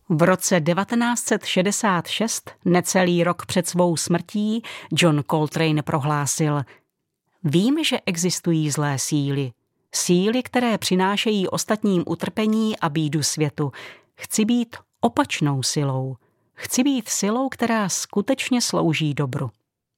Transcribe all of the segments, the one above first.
V roce 1966, necelý rok před svou smrtí, John Coltrane prohlásil: Vím, že existují zlé síly. Síly, které přinášejí ostatním utrpení a bídu světu. Chci být opačnou silou. Chci být silou, která skutečně slouží dobru.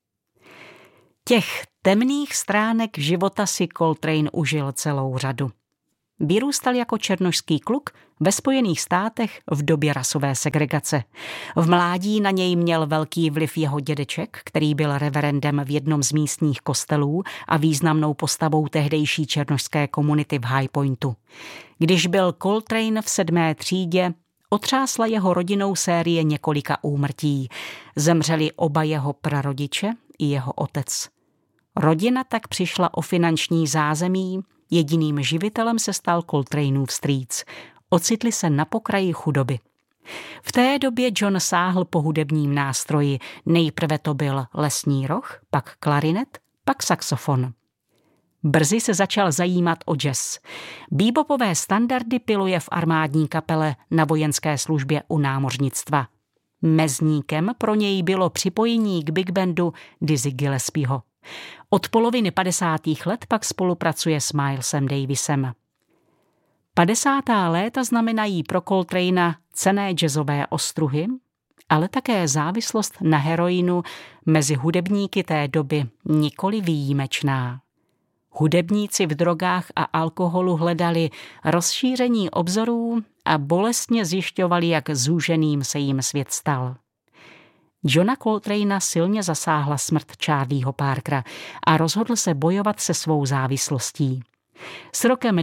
Těch temných stránek života si Coltrane užil celou řadu. Vyrůstal jako černošský kluk ve Spojených státech v době rasové segregace. V mládí na něj měl velký vliv jeho dědeček, který byl reverendem v jednom z místních kostelů a významnou postavou tehdejší černošské komunity v High Pointu. Když byl Coltrane v 7. třídě, otřásla jeho rodinou série několika úmrtí. Zemřeli oba jeho prarodiče i jeho otec. Rodina tak přišla o finanční zázemí, jediným živitelem se stal Coltraneův strýc. Ocitli se na pokraji chudoby. V té době John sáhl po hudebním nástroji. Nejprve to byl lesní roh, pak klarinet, pak saxofon. Brzy se začal zajímat o jazz. Bebopové standardy piluje v armádní kapele na vojenské službě u námořnictva. Mezníkem pro něj bylo připojení k big bandu Dizzy Gillespieho. Od poloviny 50. let pak spolupracuje s Milesem Davisem. 50. léta znamenají pro Coltrana cenné jazzové ostruhy, ale také závislost na heroinu mezi hudebníky té doby nikoli výjimečná. Hudebníci v drogách a alkoholu hledali rozšíření obzorů a bolestně zjišťovali, jak zúženým se jim svět stal. Johna Coltrana silně zasáhla smrt Charlieho Parkera a rozhodl se bojovat se svou závislostí. S rokem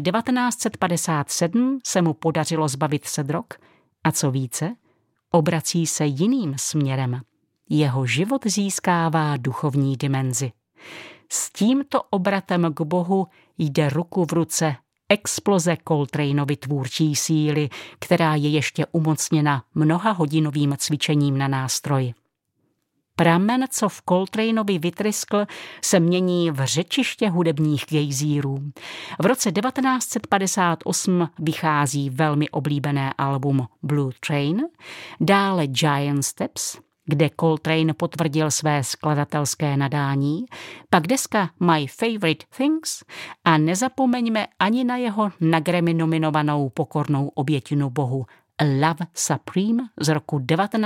1957 se mu podařilo zbavit se drog a co více, obrací se jiným směrem. Jeho život získává duchovní dimenzi. S tímto obratem k Bohu jde ruku v ruce exploze Coltraneovy tvůrčí síly, která je ještě umocněna mnohahodinovým cvičením na nástroji. Pramen, co v Coltraneovi vytryskl, se mění v řečiště hudebních gejzírů. V roce 1958 vychází velmi oblíbené album Blue Train, dále Giant Steps, kde Coltrane potvrdil své skladatelské nadání, pak deska My Favorite Things a nezapomeňme ani na jeho na Grammy nominovanou pokornou obětinu Bohu Love Supreme z roku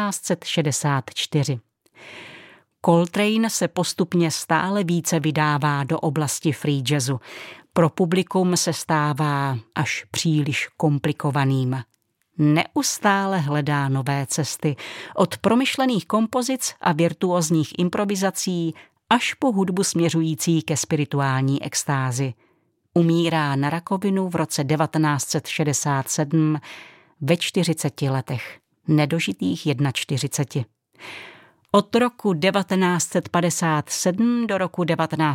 1964. Coltrane se postupně stále více vydává do oblasti free jazzu. Pro publikum se stává až příliš komplikovaným. Neustále hledá nové cesty, od promyšlených kompozic a virtuózních improvizací až po hudbu směřující ke spirituální extázi. Umírá na rakovinu v roce 1967 ve 40 letech, nedožitých 41. Od roku 1957 do roku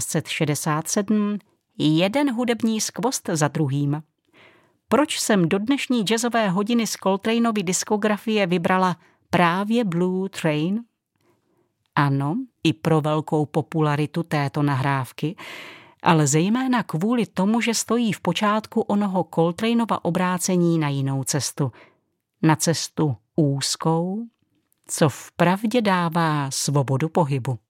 1967 jeden hudební skvost za druhým. Proč jsem do dnešní jazzové hodiny z Coltraneovy diskografie vybrala právě Blue Train? Ano, i pro velkou popularitu této nahrávky, ale zejména kvůli tomu, že stojí v počátku onoho Coltraneova obrácení na jinou cestu. Na cestu úzkou, co vpravdě dává svobodu pohybu.